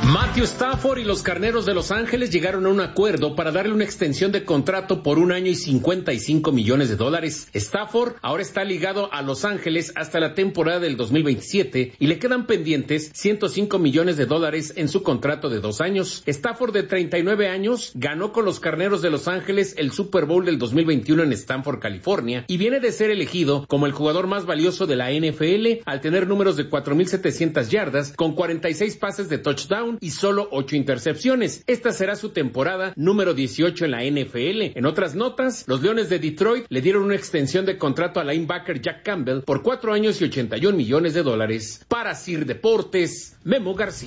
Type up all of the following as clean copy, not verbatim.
Matthew Stafford y los Carneros de Los Ángeles llegaron a un acuerdo para darle una extensión de contrato por 1 año y $55 millones. Stafford ahora está ligado a Los Ángeles hasta la temporada del 2027 y le quedan pendientes $105 millones en su contrato de 2 años. Stafford, de 39 años, ganó con los Carneros de Los Ángeles el Super Bowl del 2021 en Stanford, California, y viene de ser elegido como el jugador más valioso de la NFL al tener números de 4,700 yardas con 46 pases de touchdown y solo 8 intercepciones. Esta será su temporada número 18 en la NFL. En otras notas, los Leones de Detroit le dieron una extensión de contrato al linebacker Jack Campbell por 4 años y $81 millones. Para Sir Deportes, Memo García.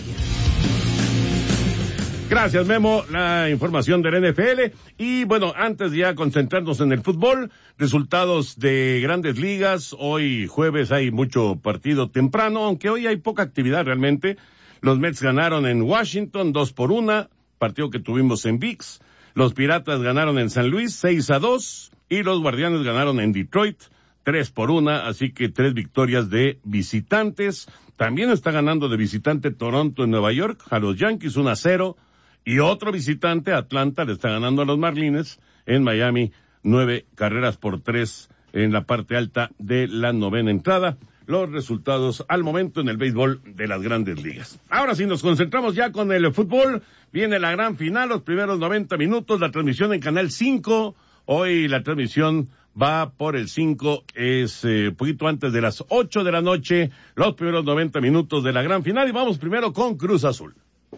Gracias, Memo, la información del NFL. Y bueno, antes de ya concentrarnos en el fútbol, resultados de Grandes Ligas. Hoy jueves hay mucho partido temprano, aunque hoy hay poca actividad realmente. Los Mets ganaron en Washington 2-1, partido que tuvimos en ViX. Los Piratas ganaron en San Luis 6-2 y los Guardianes ganaron en Detroit 3-1, así que 3 victorias de visitantes. También está ganando de visitante Toronto en Nueva York a los Yankees 1-0 y otro visitante, Atlanta, le está ganando a los Marlins en Miami 9-3 en la parte alta de la 9ª entrada. Los resultados al momento en el béisbol de las Grandes Ligas. Ahora sí nos concentramos ya con el fútbol. Viene la gran final, los primeros 90 minutos, la transmisión en Canal 5. Hoy la transmisión va por el 5, es poquito antes de las 8 de la noche, los primeros 90 minutos de la gran final. Y vamos primero con Cruz Azul.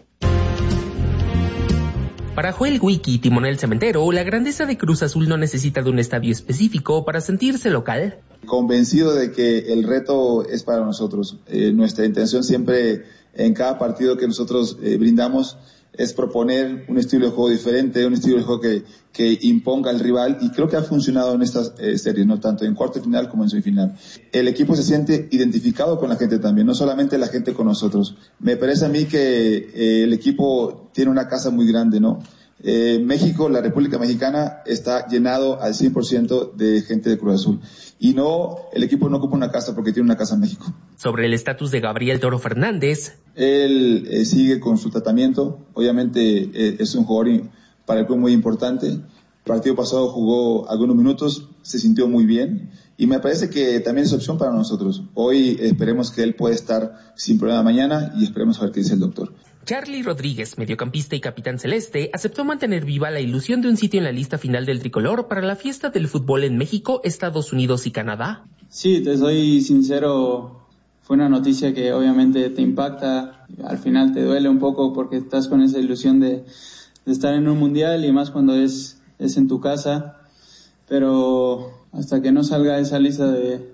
Para Joel Wiki, timonel cementero, la grandeza de Cruz Azul no necesita de un estadio específico para sentirse local. Convencido de que el reto es para nosotros. Nuestra intención siempre en cada partido que nosotros brindamos es proponer un estilo de juego diferente, un estilo de juego que imponga al rival, y creo que ha funcionado en estas series, no tanto en cuarto de final como en semifinal. El equipo se siente identificado con la gente también, no solamente la gente con nosotros. Me parece a mí que el equipo tiene una casa muy grande, ¿no? México, la República Mexicana, está llenado al 100% de gente de Cruz Azul. Y no, el equipo no ocupa una casa porque tiene una casa en México. Sobre el estatus de Gabriel Toro Fernández. Él sigue con su tratamiento. Obviamente es un jugador para el club muy importante. El partido pasado jugó algunos minutos, se sintió muy bien. Y me parece que también es opción para nosotros. Hoy esperemos que él pueda estar sin problema mañana y esperemos a ver qué dice el doctor. Charly Rodríguez, mediocampista y capitán celeste, aceptó mantener viva la ilusión de un sitio en la lista final del tricolor para la fiesta del fútbol en México, Estados Unidos y Canadá. Sí, te soy sincero, fue una noticia que obviamente te impacta, al final te duele un poco porque estás con esa ilusión de estar en un mundial y más cuando es en tu casa, pero hasta que no salga esa lista de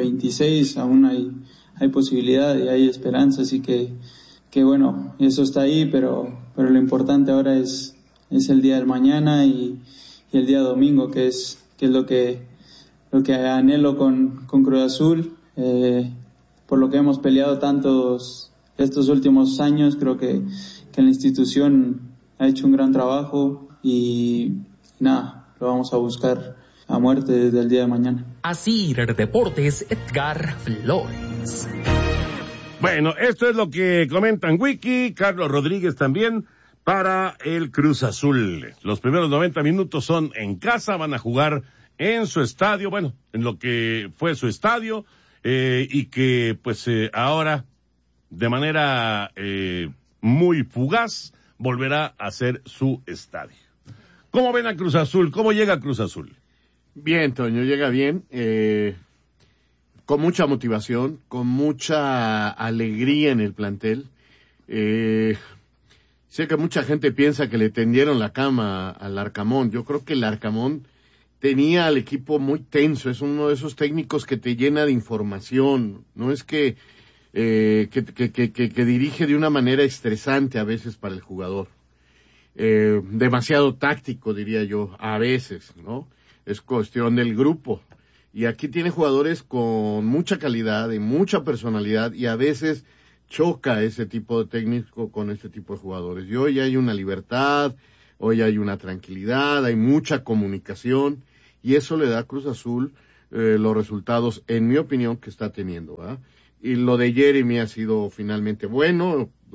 26 aún hay posibilidad y hay esperanza, así que bueno, eso está ahí, pero lo importante ahora es el día del mañana y el día domingo, que es lo que anhelo con Cruz Azul, por lo que hemos peleado tantos estos últimos años. Creo que la institución ha hecho un gran trabajo y nada, lo vamos a buscar a muerte desde el día de mañana. Así, Deportes, Edgar Flores. Bueno, esto es lo que comentan Wiki, Carlos Rodríguez también para el Cruz Azul. Los primeros 90 minutos son en casa, van a jugar en su estadio, bueno, en lo que fue su estadio, y que pues ahora de manera muy fugaz volverá a ser su estadio. ¿Cómo ven a Cruz Azul? ¿Cómo llega Cruz Azul? Bien, Toño, llega bien, con mucha motivación, con mucha alegría en el plantel. Sé que mucha gente piensa que le tendieron la cama al Arcamón. Yo creo que el Arcamón tenía al equipo muy tenso. Es uno de esos técnicos que te llena de información. No es que dirige de una manera estresante a veces para el jugador. Demasiado táctico, diría yo, a veces, ¿no? Es cuestión del grupo. Y aquí tiene jugadores con mucha calidad y mucha personalidad, y a veces choca ese tipo de técnico con este tipo de jugadores. Y hoy hay una libertad, hoy hay una tranquilidad, hay mucha comunicación, y eso le da a Cruz Azul los resultados, en mi opinión, que está teniendo, ¿verdad? Y lo de Jeremy ha sido finalmente bueno,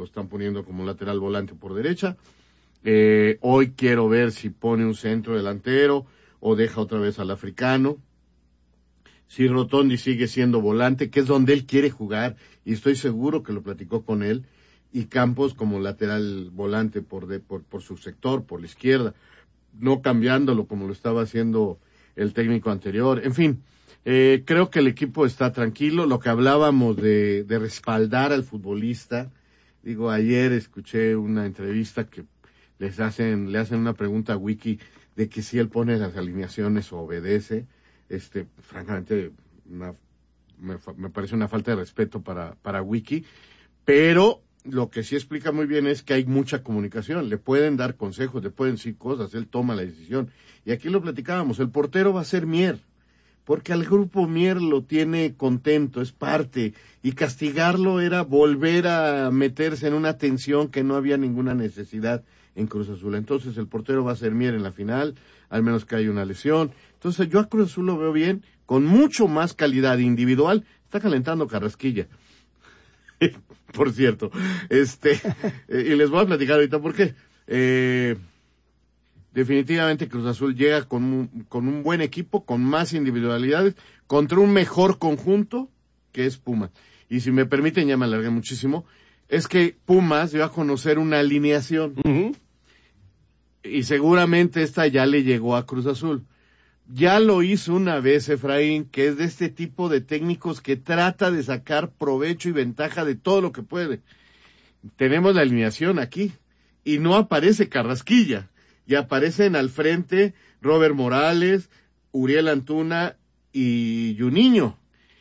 lo están poniendo como lateral volante por derecha. Hoy quiero ver si pone un centro delantero o deja otra vez al africano. Si Rotondi sigue siendo volante, que es donde él quiere jugar, y estoy seguro que lo platicó con él, y Campos como lateral volante por su sector, por la izquierda, no cambiándolo como lo estaba haciendo el técnico anterior. En fin, creo que el equipo está tranquilo. Lo que hablábamos de respaldar al futbolista, digo, ayer escuché una entrevista que le hacen una pregunta a Wiki de que si él pone las alineaciones o obedece. Francamente, me parece una falta de respeto para Wiki, pero lo que sí explica muy bien es que hay mucha comunicación, le pueden dar consejos, le pueden decir cosas, él toma la decisión. Y aquí lo platicábamos, el portero va a ser Mier, porque al grupo Mier lo tiene contento, es parte, y castigarlo era volver a meterse en una tensión que no había ninguna necesidad en Cruz Azul. Entonces el portero va a ser Mier en la final, al menos que haya una lesión. Entonces yo a Cruz Azul lo veo bien, con mucho más calidad individual. Está calentando Carrasquilla, por cierto. Y les voy a platicar ahorita por qué. Definitivamente Cruz Azul llega con un buen equipo, con más individualidades, contra un mejor conjunto que es Pumas. Y si me permiten, ya me alargué muchísimo, es que Pumas dio a conocer una alineación. Uh-huh. Y seguramente esta ya le llegó a Cruz Azul. Ya lo hizo una vez Efraín, que es de este tipo de técnicos que trata de sacar provecho y ventaja de todo lo que puede. Tenemos la alineación aquí, y no aparece Carrasquilla, y aparecen al frente Robert Morales, Uriel Antuna y Juninho.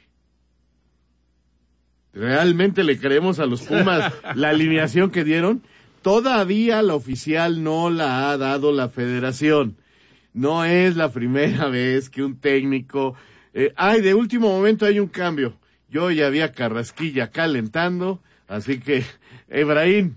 ¿Realmente le creemos a los Pumas la alineación que dieron? Todavía la oficial no la ha dado la federación. No es la primera vez que un técnico... de último momento hay un cambio. Yo ya vi a Carrasquilla calentando, así que, Efraín,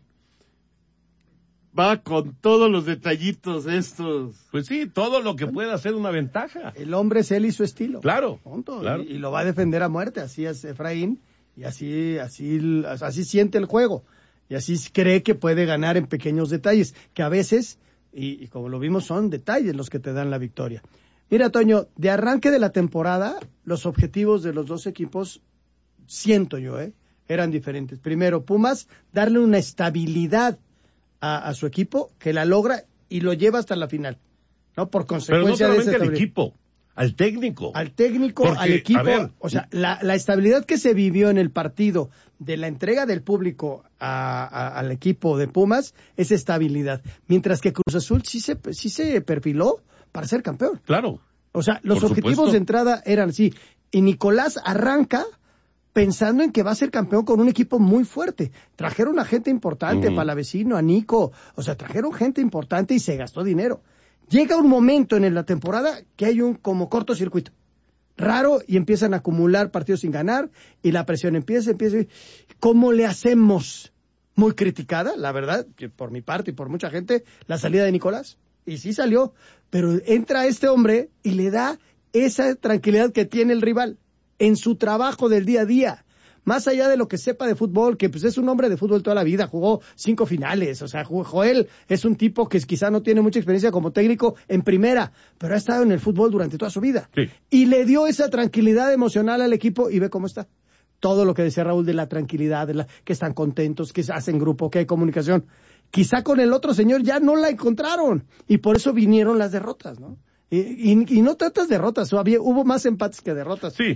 va con todos los detallitos estos. Pues sí, todo lo que pueda ser una ventaja. El hombre es él y su estilo. Claro. Punto. Claro. Y lo va a defender a muerte, así es Efraín, y así siente el juego, y así cree que puede ganar en pequeños detalles, que a veces... Y como lo vimos, son detalles los que te dan la victoria. Mira, Toño, de arranque de la temporada, los objetivos de los dos equipos, siento yo, eran diferentes. Primero, Pumas, darle una estabilidad a su equipo, que la logra y lo lleva hasta la final, ¿no? Por consecuencia de esa estabilidad. Pero no solamente al equipo, al técnico. Al técnico, porque, al equipo. O sea, la estabilidad que se vivió en el partido de la entrega del público al equipo de Pumas es estabilidad. Mientras que Cruz Azul sí se perfiló para ser campeón. Claro. O sea, los objetivos de entrada eran así. Y Nicolás arranca pensando en que va a ser campeón con un equipo muy fuerte. Trajeron a gente importante, Palavecino, a Nico. O sea, trajeron gente importante y se gastó dinero. Llega un momento en la temporada que hay un como cortocircuito raro y empiezan a acumular partidos sin ganar y la presión empieza. ¿Cómo le hacemos? Muy criticada, la verdad, que por mi parte y por mucha gente, la salida de Nicolás. Y sí salió, pero entra este hombre y le da esa tranquilidad que tiene el rival en su trabajo del día a día. Más allá de lo que sepa de fútbol, que pues es un hombre de fútbol toda la vida, jugó 5 finales, o sea, Joel es un tipo que quizá no tiene mucha experiencia como técnico en primera, pero ha estado en el fútbol durante toda su vida. Sí. Y le dio esa tranquilidad emocional al equipo y ve cómo está. Todo lo que decía Raúl de la tranquilidad, que están contentos, que hacen grupo, que hay comunicación. Quizá con el otro señor ya no la encontraron y por eso vinieron las derrotas, ¿no? Y no tantas derrotas, hubo más empates que derrotas. Sí,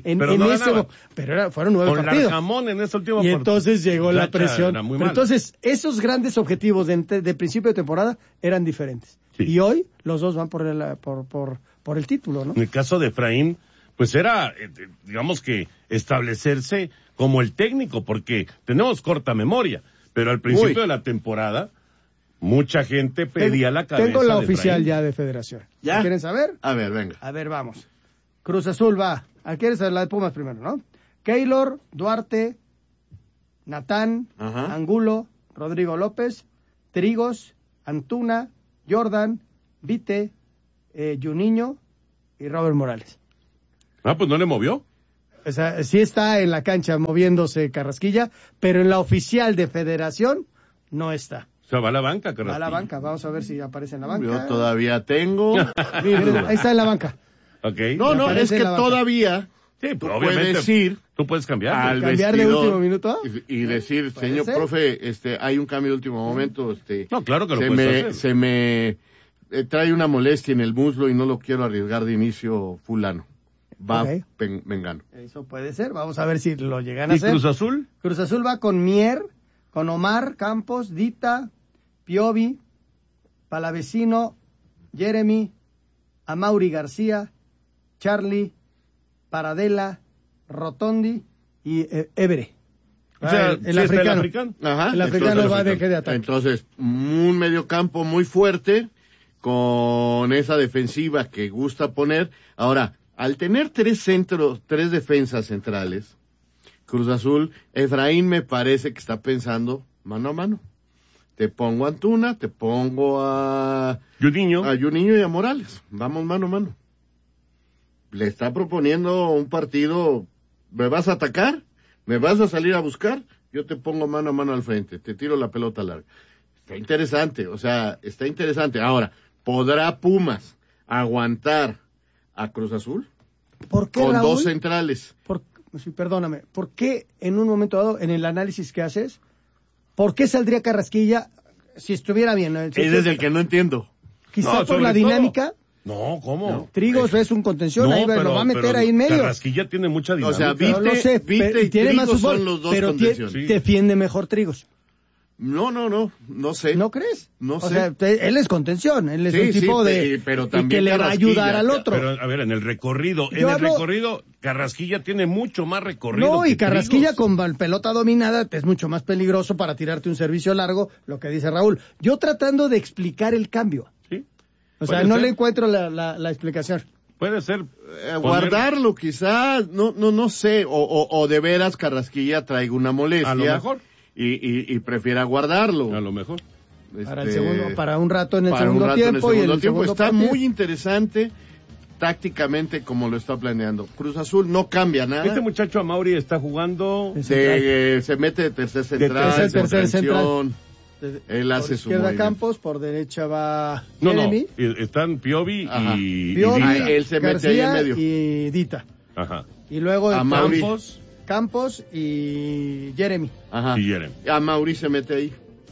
pero fueron 9 con partidos. Larcamón en ese último y entonces llegó la presión. Pero entonces, esos grandes objetivos de principio de temporada eran diferentes. Sí. Y hoy los dos van por el título, ¿no? En el caso de Efraín, pues era, digamos que establecerse como el técnico, porque tenemos corta memoria, pero al principio de la temporada... Mucha gente pedía la cabeza. Tengo la oficial ya de Federación. ¿Ya? ¿Quieren saber? A ver, venga. A ver, vamos. Cruz Azul va. ¿Quieres saber la de Pumas primero, no? Keylor, Duarte, Natán, Angulo, Rodrigo López, Trigos, Antuna, Jordan, Vite, Juninho y Robert Morales. Pues no le movió. O sea, sí está en la cancha moviéndose Carrasquilla, pero en la oficial de Federación no está. O sea, va a la banca, Carrasquilla. Va a la banca, vamos a ver si aparece en la banca. Yo todavía tengo. Ahí está en la banca. Okay. No, es que todavía sí, tú obviamente, puedes ir tú puedes cambiar. al cambiar de vestidor último minuto y decir, señor ser? profe, hay un cambio de último momento. No, claro que lo puedes hacer. Se me trae una molestia en el muslo y no lo quiero arriesgar de inicio fulano. Va Mengano. Eso puede ser, vamos a ver si lo llegan a ¿Y hacer. Cruz Azul? Cruz Azul va con Mier, con Omar Campos, Dita, Piovi, Palavecino, Jeremy, Amaury García, Charlie, Paradela, Rotondi y Évere. O sea, el africano. Ajá. El africano va de eje de ataque. Entonces, un mediocampo muy fuerte con esa defensiva que gusta poner. Ahora, al tener tres defensas centrales, Cruz Azul, Efraín me parece que está pensando mano a mano. Te pongo a Antuna, te pongo a Juninho y a Morales. Vamos mano a mano. Le está proponiendo un partido, ¿me vas a atacar? ¿Me vas a salir a buscar? Yo te pongo mano a mano al frente, te tiro la pelota larga. Está interesante. Ahora, ¿podrá Pumas aguantar a Cruz Azul? ¿Por qué, con Raúl? dos centrales. Perdóname, ¿por qué en un momento dado, en el análisis que haces, por qué saldría Carrasquilla si estuviera bien? Ese es el que no entiendo. Quizá por la dinámica. No, ¿cómo? No. Trigos es un contención, ahí lo va a meter ahí en medio. Carrasquilla tiene mucha dinámica. O sea, Vite y tiene más Trigos fútbol, son los dos pero contenciones. defiende mejor Trigos. No sé. ¿No crees? No sé. O sea, él es contención, él es un tipo pero y que le va a ayudar al otro. Pero, a ver, en el recorrido, Carrasquilla tiene mucho más recorrido. No, y Carrasquilla Trigos. con pelota dominada es mucho más peligroso para tirarte un servicio largo, lo que dice Raúl. Yo tratando de explicar el cambio. Sí. O sea, no le encuentro la explicación. Puede ser. Guardarlo quizás, no sé, o de veras Carrasquilla traiga una molestia. A lo mejor. Y prefiera guardarlo. A lo mejor. Para un rato en el segundo tiempo. Y en el segundo está partido. muy interesante tácticamente como lo está planeando. Cruz Azul no cambia nada. Este muchacho Amaury está jugando. Se mete de tercer central. Él hace su izquierda Campos, por derecha va No, Jeremy. están Piovi y él se mete ahí en medio. Y Dita. Ajá. Y luego Campos y Jeremy. Ajá. Y Jeremy. Amaury se mete ahí.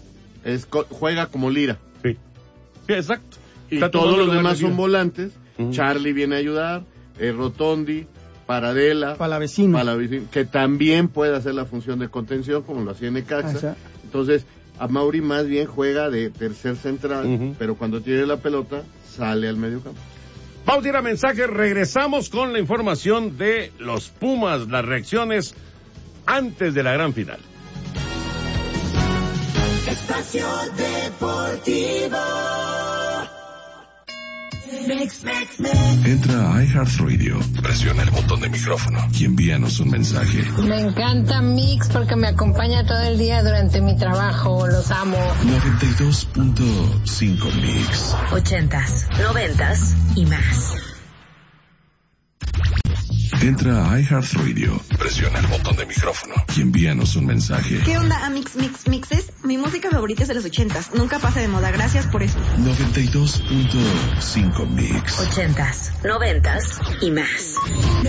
Juega como Lira. Sí, exacto. Y todos los demás son volantes. Charlie viene a ayudar, Rotondi, Paradela, Palavecino, que también puede hacer la función de contención como lo hacía en Necaxa. Entonces, Amaury más bien juega de tercer central, pero cuando tiene la pelota sale al medio campo. Vamos a ir a mensajes, regresamos con la información de los Pumas, las reacciones antes de la gran final. Espacio Deportivo. Entra a iHeartRadio, presiona el botón de micrófono y envíanos un mensaje. Me encanta Mix porque me acompaña todo el día durante mi trabajo, los amo. 92.5 Mix. 80s, 90s y más. Entra a iHeartRadio, presiona el botón de micrófono y envíanos un mensaje. ¿Qué onda, Mixes? Mi música favorita es de los 80s. Nunca pasa de moda. Gracias por eso. 92.5 Mix. 80s, 90s y más.